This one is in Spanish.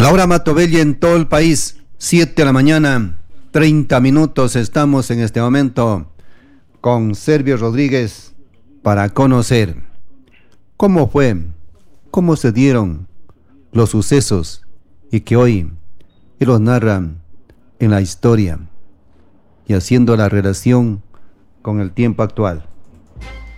La hora Matobelli en todo el país, 7 de la mañana, 30 minutos. Estamos en este momento con Servio Rodríguez para conocer cómo fue, cómo se dieron los sucesos y que hoy él los narra en la historia y haciendo la relación con el tiempo actual.